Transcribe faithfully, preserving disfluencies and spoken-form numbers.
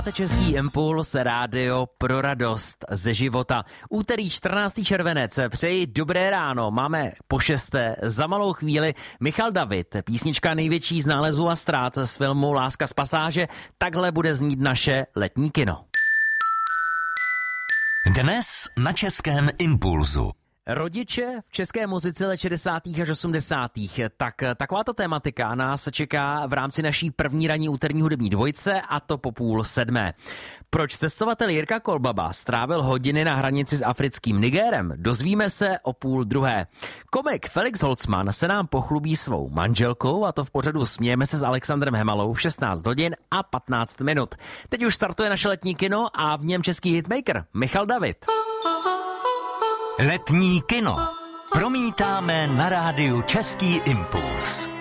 Posloucháte Český impuls, rádio pro radost ze života. Úterý čtrnáctého červenec, přeji dobré ráno, máme po šesté, za malou chvíli Michal David, písnička největší z nálezů a ztrát z filmu Láska z pasáže, takhle bude znít naše letní kino. Dnes na Českém impulzu. Rodiče v české muzice let šedesátých až osmdesátých. Tak takováto tématika nás čeká v rámci naší první ranní úterní hudební dvojce, a to po půl sedmé. Proč cestovatel Jirka Kolbaba strávil hodiny na hranici s africkým Nigérem, dozvíme se o půl druhé. Komik Felix Holzman se nám pochlubí svou manželkou, a to v pořadu Smějeme se s Alexandrem Hemalou v šestnáct hodin a patnáct minut. Teď už startuje naše letní kino a v něm český hitmaker Michal David. Letní kino promítáme na rádiu Český impuls.